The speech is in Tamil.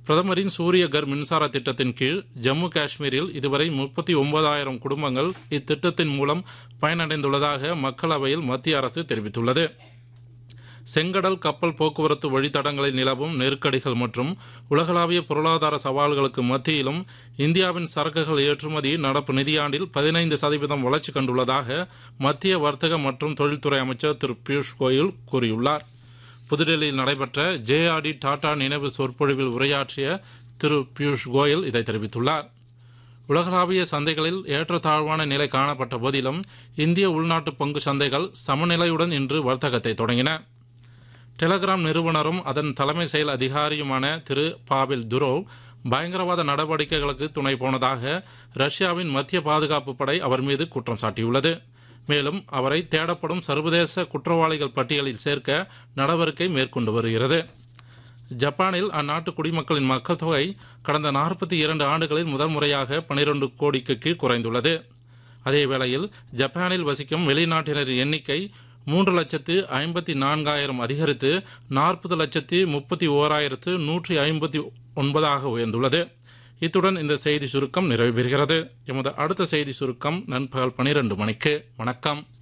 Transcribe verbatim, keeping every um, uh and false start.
பிரதமரின் சூரிய கர் மின்சார திட்டத்தின் கீழ் ஜம்மு காஷ்மீரில் இதுவரை முப்பத்தி ஒன்பதாயிரம் குடும்பங்கள் இத்திட்டத்தின் மூலம் பயனடைந்துள்ளதாக மக்களவையில் மத்திய அரசு தெரிவித்துள்ளது. செங்கடல் கப்பல் போக்குவரத்து வழித்தடங்களில் நிலவும் நெருக்கடிகள் மற்றும் உலகளாவிய பொருளாதார சவால்களுக்கு மத்தியிலும் இந்தியாவின் சரக்குகள் ஏற்றுமதி நடப்பு நிதியாண்டில் பதினைந்து சதவீதம் வளர்ச்சி கண்டுள்ளதாக மத்திய வர்த்தக மற்றும் தொழில்துறை அமைச்சர் திரு பியூஷ் கோயல் கூறியுள்ளார். புதுடெல்லியில் நடைபெற்ற ஜே ஆர் டி டாடா நினைவு சொற்பொழிவில் உரையாற்றிய திரு பியூஷ் கோயல் இதை தெரிவித்துள்ளார். உலகளாவிய சந்தைகளில் ஏற்றத்தாழ்வான நிலை காணப்பட்ட போதிலும் இந்திய உள்நாட்டு பங்கு சந்தைகள் சமநிலையுடன் இன்று வர்த்தகத்தை தொடங்கின. டெலகிராம் நிறுவனரும் அதன் தலைமை செயல் அதிகாரியுமான திரு பாவில் துரோவ் பயங்கரவாத நடவடிக்கைகளுக்கு துணை போனதாக ரஷ்யாவின் மத்திய பாதுகாப்பு படை அவர் மீது குற்றம் சாட்டியுள்ளது. மேலும் அவரை தேடப்படும் சர்வதேச குற்றவாளிகள் பட்டியலில் சேர்க்க நடவடிக்கை மேற்கொண்டு வருகிறது. ஜப்பானில் அந்நாட்டு குடிமக்களின் மக்கள் தொகை கடந்த நாற்பத்தி இரண்டு ஆண்டுகளில் முதல் முறையாக பனிரெண்டு கோடிக்கு கீழ் குறைந்துள்ளது. அதேவேளையில் ஜப்பானில் வசிக்கும் வெளிநாட்டினரின் எண்ணிக்கை மூன்று லட்சத்து ஐம்பத்தி நான்காயிரம் அதிகரித்து நாற்பது லட்சத்து முப்பத்தி ஓராயிரத்து நூற்றி ஐம்பத்தி ஒன்பதாக உயர்ந்துள்ளது. இத்துடன் இந்த செய்தி சுருக்கம் நிறைவு பெறுகிறது. எமது அடுத்த செய்தி சுருக்கம் நண்பகல் பனிரெண்டு மணிக்கு. வணக்கம்.